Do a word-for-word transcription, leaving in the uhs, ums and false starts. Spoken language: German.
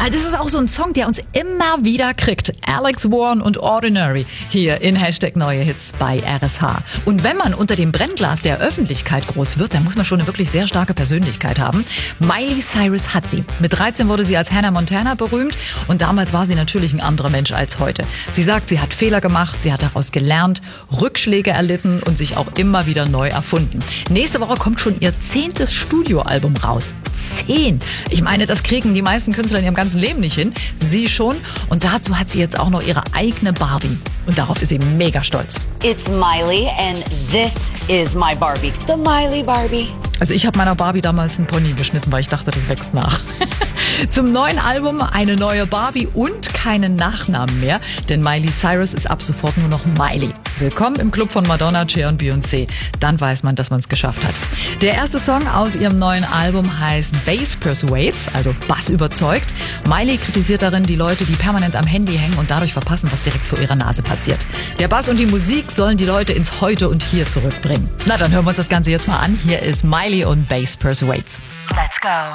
Also das ist auch so ein Song, der uns immer wieder kriegt. Alex Warren und Ordinary hier in Hashtag Neue Hits bei R S H. Und wenn man unter dem Brennglas der Öffentlichkeit groß wird, dann muss man schon eine wirklich sehr starke Persönlichkeit haben. Miley Cyrus hat sie. Mit dreizehn wurde sie als Hannah Montana berühmt und damals war sie natürlich ein anderer Mensch als heute. Sie sagt, sie hat Fehler gemacht, sie hat daraus gelernt, Rückschläge erlitten und sich auch immer wieder neu erfunden. Nächste Woche kommt schon ihr zehntes Studioalbum raus. Zehn! Ich meine, das kriegen die meisten Künstler in ihrem ganzen Leben nicht hin. Sie schon. Und dazu hat sie jetzt auch noch ihre eigene Barbie. Und darauf ist sie mega stolz. It's Miley and this is my Barbie. The Miley Barbie. Also ich habe meiner Barbie damals einen Pony geschnitten, weil ich dachte, das wächst nach. Zum neuen Album eine neue Barbie und keinen Nachnamen mehr, denn Miley Cyrus ist ab sofort nur noch Miley. Willkommen im Club von Madonna, Cher und Beyoncé. Dann weiß man, dass man es geschafft hat. Der erste Song aus ihrem neuen Album heißt Bass Persuades, also Bass überzeugt. Miley kritisiert darin die Leute, die permanent am Handy hängen und dadurch verpassen, was direkt vor ihrer Nase passiert. Der Bass und die Musik sollen die Leute ins Heute und Hier zurückbringen. Na, dann hören wir uns das Ganze jetzt mal an. Hier ist Miley und Bass Persuades. Let's go.